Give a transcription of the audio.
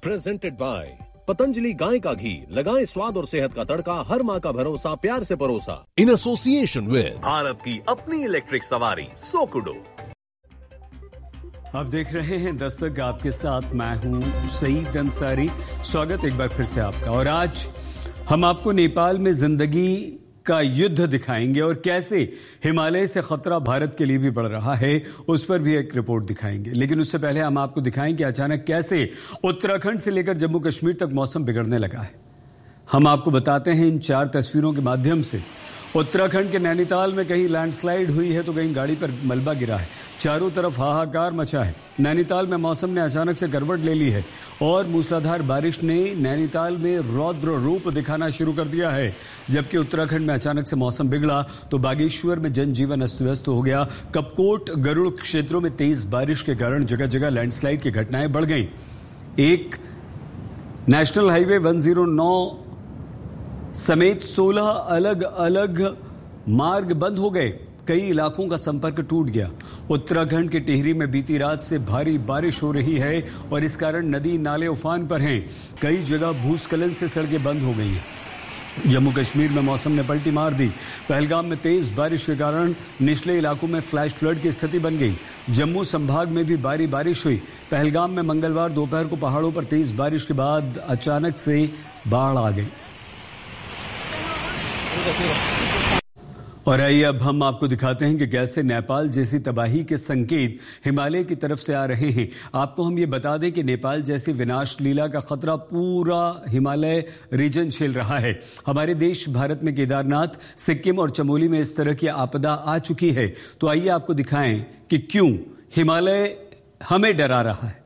Presented by Patanjali गाय का घी, लगाएं स्वाद और सेहत का तड़का, हर माँ का भरोसा, प्यार से परोसा। इन एसोसिएशन विद भारत की अपनी इलेक्ट्रिक सवारी सोकुडो। आप देख रहे हैं दस्तक, आपके साथ मैं हूं सईद अंसारी। स्वागत एक बार फिर से आपका। और आज हम आपको नेपाल में जिंदगी का युद्ध दिखाएंगे और कैसे हिमालय से खतरा भारत के लिए भी बढ़ रहा है, उस पर भी एक रिपोर्ट दिखाएंगे। लेकिन उससे पहले हम आपको दिखाएंगे अचानक कैसे उत्तराखंड से लेकर जम्मू कश्मीर तक मौसम बिगड़ने लगा है। हम आपको बताते हैं इन 4 तस्वीरों के माध्यम से। उत्तराखंड के नैनीताल में कहीं लैंडस्लाइड हुई है तो कहीं गाड़ी पर मलबा गिरा है। चारों तरफ हाहाकार मचा है। नैनीताल में मौसम ने अचानक से करवट ले ली है और मूसलाधार बारिश ने नैनीताल में रौद्र रूप दिखाना शुरू कर दिया है। जबकि उत्तराखंड में अचानक से मौसम बिगड़ा तो बागेश्वर में जनजीवन अस्त व्यस्त हो गया। कपकोट, गरुड़ क्षेत्रों में तेज बारिश के कारण जगह जगह लैंडस्लाइड की घटनाएं बढ़ गईं। एक नेशनल हाईवे 109 समेत 16 अलग अलग मार्ग बंद हो गए। कई इलाकों का संपर्क टूट गया। उत्तराखंड के टिहरी में बीती रात से भारी बारिश हो रही है और इस कारण नदी नाले उफान पर हैं। कई जगह भूस्खलन से सड़कें बंद हो गई हैं। जम्मू कश्मीर में मौसम ने पलटी मार दी। पहलगाम में तेज बारिश के कारण निचले इलाकों में फ्लैश फ्लड की स्थिति बन गई। जम्मू संभाग में भी भारी बारिश हुई। पहलगाम में मंगलवार दोपहर को पहाड़ों पर तेज बारिश के बाद अचानक से बाढ़ आ गई। और आइए अब हम आपको दिखाते हैं कि कैसे नेपाल जैसी तबाही के संकेत हिमालय की तरफ से आ रहे हैं। आपको हम ये बता दें कि नेपाल जैसी विनाश लीला का खतरा पूरा हिमालय रीजन झेल रहा है। हमारे देश भारत में केदारनाथ, सिक्किम और चमोली में इस तरह की आपदा आ चुकी है। तो आइए आपको दिखाएं कि क्यों हिमालय हमें डरा रहा है।